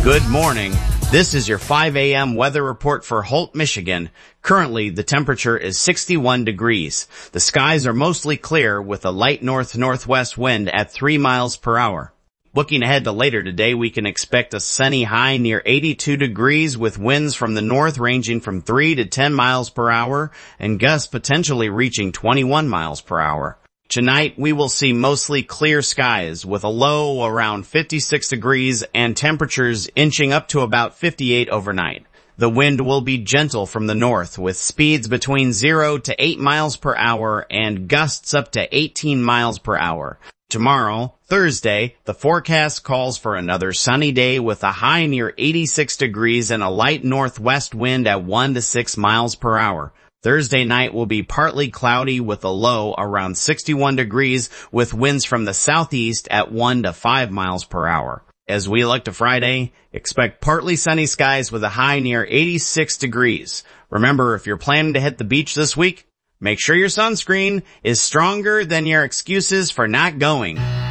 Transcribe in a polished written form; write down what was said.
Good morning. This is your 5 a.m. weather report for Holt, Michigan. Currently, the temperature is 61 degrees. The skies are mostly clear with a light north-northwest wind at 3 miles per hour. Looking ahead to later today, we can expect a sunny high near 82 degrees with winds from the north ranging from 3 to 10 miles per hour and gusts potentially reaching 21 miles per hour. Tonight, we will see mostly clear skies with a low around 56 degrees and temperatures inching up to about 58 overnight. The wind will be gentle from the north with speeds between 0 to 8 miles per hour and gusts up to 18 miles per hour. Tomorrow, Thursday, the forecast calls for another sunny day with a high near 86 degrees and a light northwest wind at 1 to 6 miles per hour. Thursday night will be partly cloudy with a low around 61 degrees with winds from the southeast at 1 to 5 miles per hour. As we look to Friday, expect partly sunny skies with a high near 86 degrees. Remember, if you're planning to hit the beach this week, make sure your sunscreen is stronger than your excuses for not going.